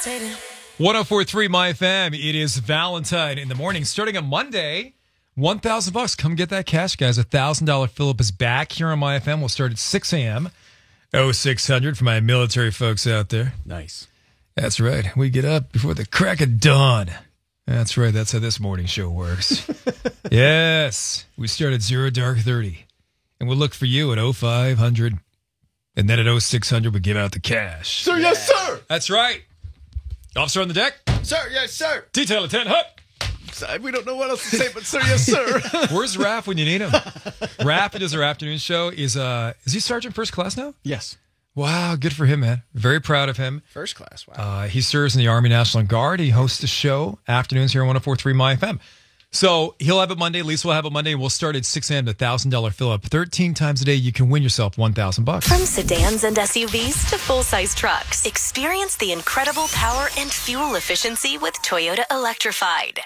104.3 My FM. It is Valentine in the morning. Starting on Monday, $1,000. Come get that cash, guys. $1,000 fill-up is back here on My FM. We'll start at 6 a.m. 0600 for my military folks out there. Nice. That's right. We get up before the crack of dawn. That's right. That's how this morning show works. Yes. We start at 0 dark 30. And we'll look for you at 0500. And then at 0600, we give out the cash. Sir, yes, sir. That's right. Officer on the deck. Sir, yes, sir. Detail at 10. Hut. We don't know what else to say, but sir, yes, sir. Where's Raph when you need him? Raph, who does our afternoon show, is he Sergeant First Class now? Yes. Wow, good for him, man. Very proud of him. First class, wow. He serves in the Army National Guard. He hosts a show afternoons here on 104.3 My FM. So he'll have it Monday. Lisa will have it Monday. And we'll start at 6 a.m. to $1,000 fill-up. 13 times a day, you can win yourself $1,000. From sedans and SUVs to full-size trucks, experience the incredible power and fuel efficiency with Toyota Electrified.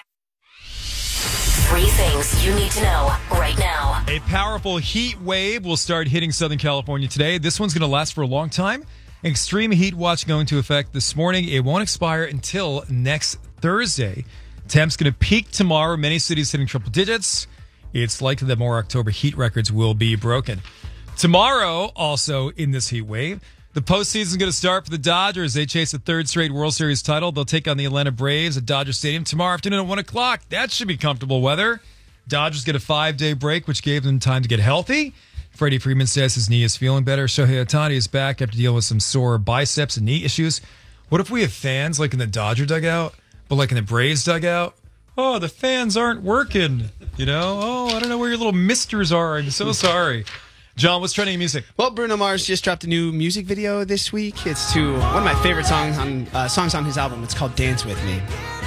3 things you need to know right now. A powerful heat wave will start hitting Southern California today. This one's going to last for a long time. Extreme heat watch going to effect this morning. It won't expire until next Thursday. Temps going to peak tomorrow. Many cities hitting triple digits. It's likely that more October heat records will be broken. Tomorrow, also in this heat wave, the postseason is going to start for the Dodgers. They chase a third straight World Series title. They'll take on the Atlanta Braves at Dodger Stadium tomorrow afternoon at 1 o'clock. That should be comfortable weather. Dodgers get a 5-day break, which gave them time to get healthy. Freddie Freeman says his knee is feeling better. Shohei Ohtani is back after dealing with some sore biceps and knee issues. What if we have fans like in the Dodger dugout, but like in the Braves dugout? Oh, the fans aren't working. You know? Oh, I don't know where your little misters are. I'm so sorry. John, what's trending in music? Well, Bruno Mars just dropped a new music video this week. It's to one of my favorite songs on his album. It's called Dance With Me.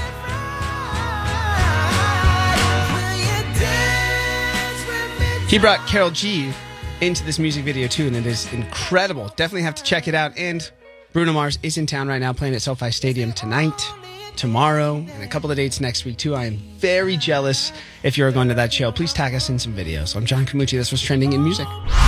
He brought Karol G into this music video, too, and it is incredible. Definitely have to check it out. And Bruno Mars is in town right now playing at SoFi Stadium tonight, tomorrow, and a couple of dates next week, too. I am very jealous. If you're going to that show, please tag us in some videos. I'm John Camucci. This was Trending in Music.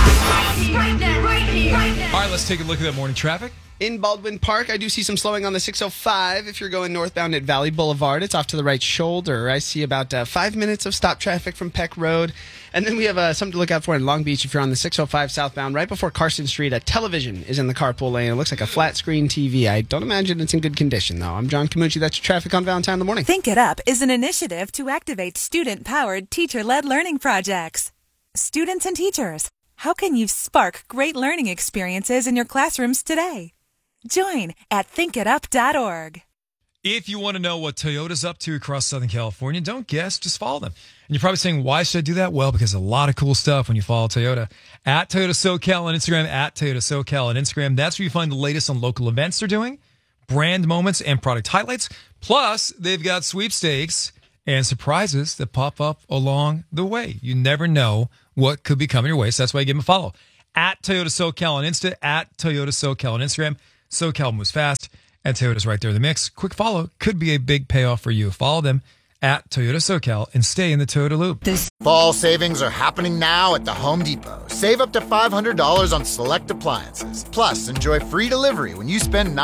Right now. All right, let's take a look at that morning traffic. In Baldwin Park, I do see some slowing on the 605. If you're going northbound at Valley Boulevard, it's off to the right shoulder. I see about 5 minutes of stop traffic from Peck Road. And then we have something to look out for in Long Beach. If you're on the 605 southbound, right before Carson Street, a television is in the carpool lane. It looks like a flat screen TV. I don't imagine it's in good condition, though. I'm John Camucci. That's your traffic on Valentine in the Morning. Think It Up is an initiative to activate student-powered, teacher-led learning projects. Students and teachers, how can you spark great learning experiences in your classrooms today? Join at thinkitup.org. If you want to know what Toyota's up to across Southern California, don't guess, just follow them. And you're probably saying, why should I do that? Well, because a lot of cool stuff when you follow Toyota. At Toyota SoCal on Instagram, at Toyota SoCal on Instagram. That's where you find the latest on local events they're doing, brand moments, and product highlights. Plus, they've got sweepstakes and surprises that pop up along the way. You never know what could be coming your way, so that's why you give them a follow. At Toyota SoCal on Insta, at Toyota SoCal on Instagram. SoCal moves fast, and Toyota's right there in the mix. Quick follow could be a big payoff for you. Follow them at Toyota SoCal and stay in the Toyota loop. Fall savings are happening now at the Home Depot. Save up to $500 on select appliances. Plus, enjoy free delivery when you spend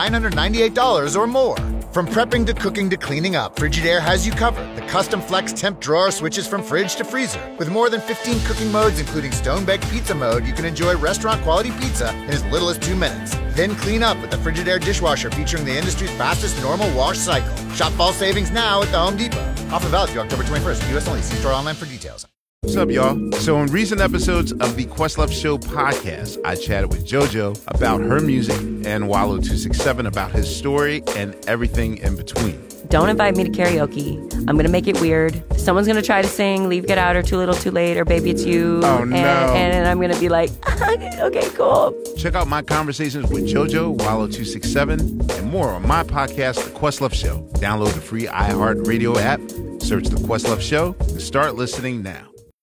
$998 or more. From prepping to cooking to cleaning up, Frigidaire has you covered. The custom flex temp drawer switches from fridge to freezer. With more than 15 cooking modes, including stone-baked pizza mode, you can enjoy restaurant-quality pizza in as little as 2 minutes. Then clean up with the Frigidaire dishwasher featuring the industry's fastest normal wash cycle. Shop fall savings now at the Home Depot. Offer valid through October 21st. U.S. only. See store online for details. What's up, y'all? So in recent episodes of the Questlove Show podcast, I chatted with JoJo about her music and Wallow267 about his story and everything in between. Don't invite me to karaoke. I'm going to make it weird. Someone's going to try to sing Leave, Get Out, or Too Little, Too Late, or Baby It's You. Oh, no. And I'm going to be like, okay, cool. Check out my conversations with JoJo, Wallow267, and more on my podcast, The Questlove Show. Download the free iHeartRadio app, search The Questlove Show, and start listening now.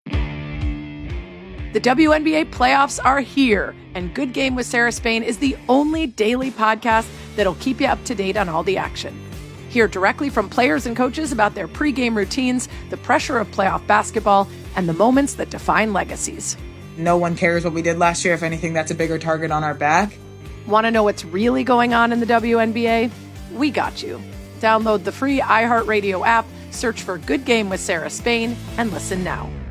The WNBA playoffs are here, and Good Game with Sarah Spain is the only daily podcast that'll keep you up to date on all the action. Hear directly from players and coaches about their pregame routines, the pressure of playoff basketball, and the moments that define legacies. No one cares what we did last year. If anything, that's a bigger target on our back. Want to know what's really going on in the WNBA? we got you. Download the free iHeartRadio app, search for Good Game with Sarah Spain, and listen now.